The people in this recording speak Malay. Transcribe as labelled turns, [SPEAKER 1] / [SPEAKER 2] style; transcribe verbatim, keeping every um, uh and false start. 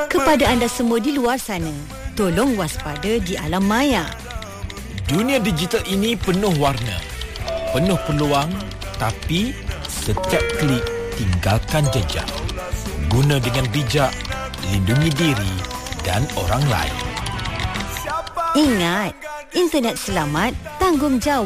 [SPEAKER 1] Kepada anda semua di luar sana, tolong waspada di alam maya.
[SPEAKER 2] Dunia digital ini penuh warna, penuh peluang, tapi setiap klik tinggalkan jejak. Guna dengan bijak, lindungi diri dan orang lain.
[SPEAKER 1] Ingat, internet selamat, tanggungjawab.